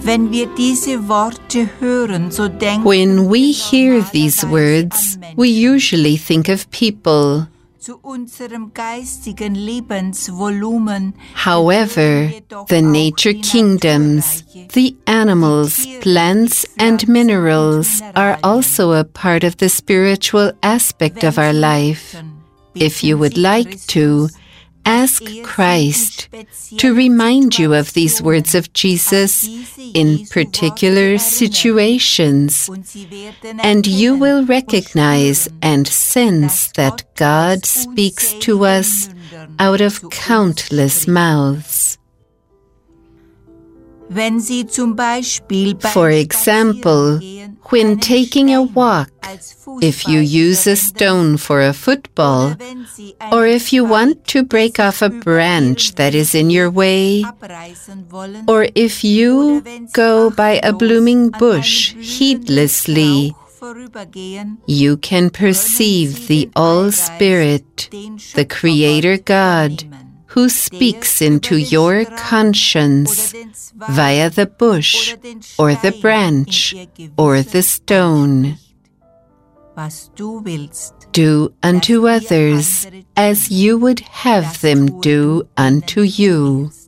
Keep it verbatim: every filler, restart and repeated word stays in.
Wenn wir diese Worte hören, so denken When we hear these words, we usually think of people. zu unserem geistigen Lebensvolumen. However, the nature kingdoms, the animals, plants, and minerals are also a part of the spiritual aspect of our life. If you would like to, ask Christ to remind you of these words of Jesus in particular situations, and you will recognize and sense that God speaks to us out of countless mouths. For example, when taking a walk, if you use a stone for a football, or if you want to break off a branch that is in your way, or if you go by a blooming bush heedlessly, you can perceive the All-Spirit, the Creator God, who speaks into your conscience via the bush, or the branch, or the stone. Do unto others as you would have them do unto you.